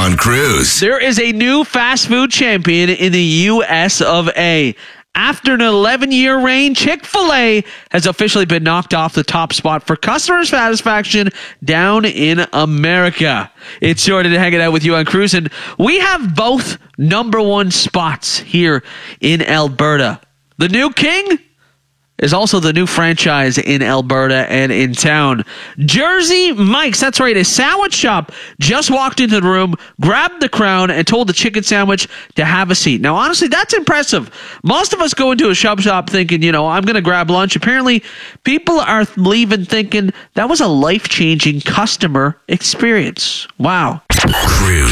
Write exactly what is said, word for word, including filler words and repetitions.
on Cruise. There is a new fast food champion in the U S of A. After an eleven-year reign, Chick-fil-A has officially been knocked off the top spot for customer satisfaction down in America. It's Jordan hanging out with you on Cruise, and we have both number one spots here in Alberta. The new king is also the new franchise in Alberta and in town. Jersey Mike's, that's right, a sandwich shop just walked into the room, grabbed the crown, and told the chicken sandwich to have a seat. Now, honestly, that's impressive. Most of us go into a shop shop thinking, you know, I'm going to grab lunch. Apparently, people are leaving thinking that was a life-changing customer experience. Wow. Cruise.